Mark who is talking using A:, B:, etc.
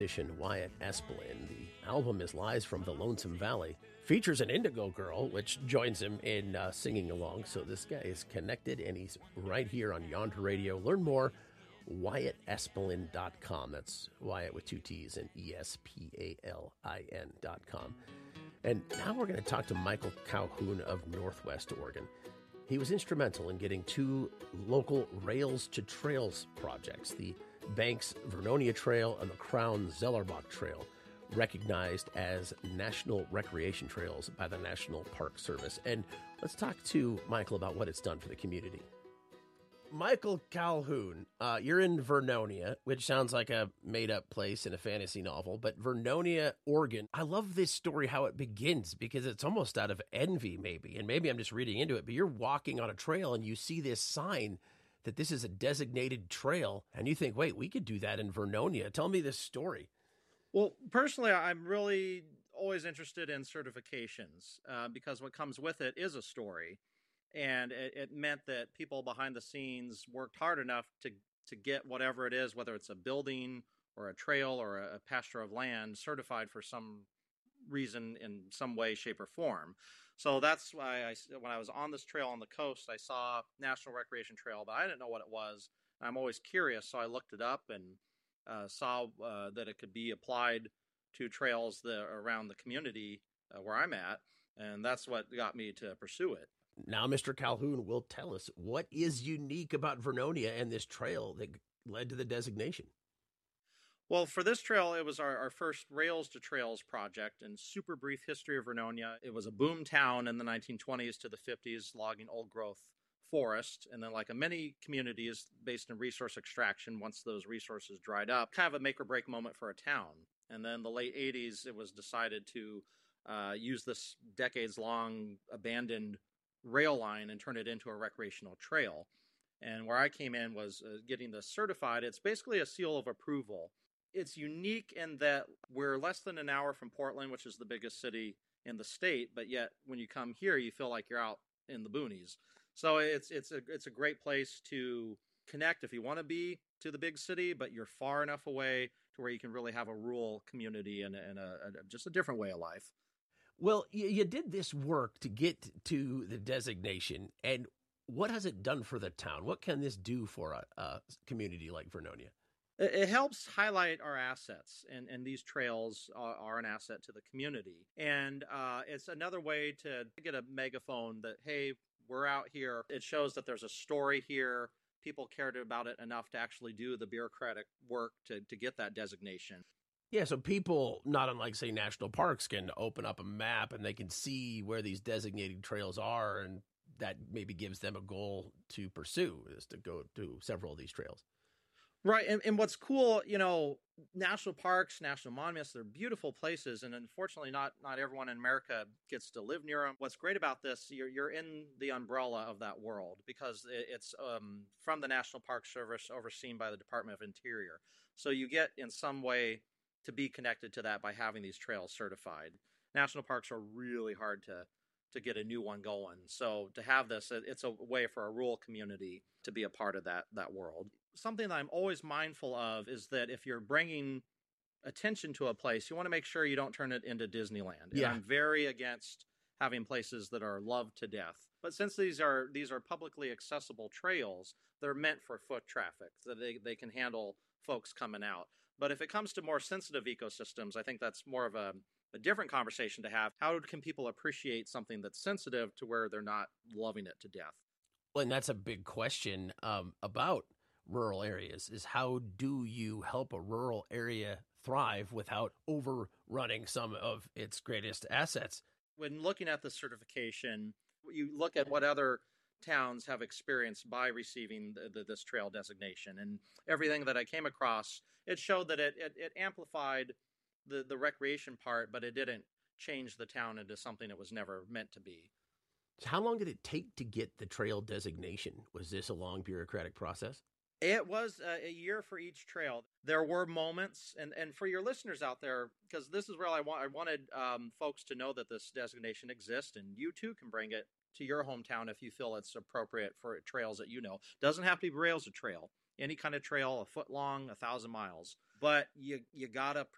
A: musician Wyatt Espelin. The album is Lies from the Lonesome Valley. Features an Indigo Girl, which joins him in singing along. So this guy is connected, and he's right here on Yonder Radio. Learn more, WyattEspelin.com. That's Wyatt with two T's and ESPALIN.com. And now we're going to talk to Michael Calhoun of Northwest Oregon. He was instrumental in getting two local Rails to Trails projects, the Banks Vernonia Trail and the Crown Zellerbach Trail, recognized as National Recreation Trails by the National Park Service. And let's talk to Michael about what it's done for the community. Michael Calhoun, you're in Vernonia, which sounds like a made-up place in a fantasy novel, but Vernonia, Oregon. I love this story, how it begins, because it's almost out of envy, maybe, and maybe I'm just reading into it, but you're walking on a trail and you see this sign that this is a designated trail, and you think, wait, we could do that in Vernonia. Tell me this story.
B: Well, personally, I'm really always interested in certifications because what comes with it is a story. And it meant that people behind the scenes worked hard enough to get whatever it is, whether it's a building or a trail or a pasture of land, certified for some reason in some way, shape, or form. So that's why when I was on this trail on the coast, I saw National Recreation Trail, but I didn't know what it was. I'm always curious, so I looked it up and saw that it could be applied to trails around the community where I'm at, and that's what got me to pursue it.
A: Now, Mr. Calhoun will tell us what is unique about Vernonia and this trail that led to the designation.
B: Well, for this trail, it was our first Rails to Trails project and super brief history of Vernonia. It was a boom town in the 1920s to the 50s, logging old growth forest. And then like many communities based in resource extraction, once those resources dried up, kind of a make or break moment for a town. And then the late 80s, it was decided to use this decades long abandoned rail line and turn it into a recreational trail. And where I came in was getting this certified. It's basically a seal of approval. It's unique in that we're less than an hour from Portland, which is the biggest city in the state, but yet when you come here, you feel like you're out in the boonies. So it's a great place to connect if you want to be to the big city, but you're far enough away to where you can really have a rural community and just a different way of life.
A: Well, you did this work to get to the designation, and what has it done for the town? What can this do for a community like Vernonia?
B: It helps highlight our assets, and these trails are an asset to the community. And it's another way to get a megaphone that, hey, we're out here. It shows that there's a story here. People cared about it enough to actually do the bureaucratic work to get that designation.
A: Yeah, so people, not unlike, say, national parks, can open up a map and they can see where these designated trails are, and that maybe gives them a goal to pursue, is to go to several of these trails.
B: Right, and what's cool, national parks, national monuments, they're beautiful places, and unfortunately not everyone in America gets to live near them. What's great about this, you're in the umbrella of that world because it's from the National Park Service, overseen by the Department of Interior. So you get, in some way, to be connected to that by having these trails certified. National parks are really hard to get a new one going. So to have this, it's a way for a rural community to be a part of that world. Something that I'm always mindful of is that if you're bringing attention to a place, you want to make sure you don't turn it into Disneyland.
A: Yeah.
B: And I'm very against having places that are loved to death. But since these are publicly accessible trails, they're meant for foot traffic, so they can handle folks coming out. But if it comes to more sensitive ecosystems, I think that's more of a different conversation to have. How can people appreciate something that's sensitive to where they're not loving it to death?
A: Well, and that's a big question about rural areas, is how do you help a rural area thrive without overrunning some of its greatest assets?
B: When looking at the certification, you look at what other towns have experienced by receiving this trail designation, and everything that I came across, it showed that it amplified the recreation part, but it didn't change the town into something it was never meant to be.
A: So how long did it take to get the trail designation? Was this a long bureaucratic process?
B: It was a year for each trail. There were moments, and for your listeners out there, because this is where I wanted folks to know that this designation exists, and you too can bring it to your hometown if you feel it's appropriate for trails that you know. Doesn't have to be Rails to Trail. Any kind of trail, a foot long, 1,000 miles. But you gotta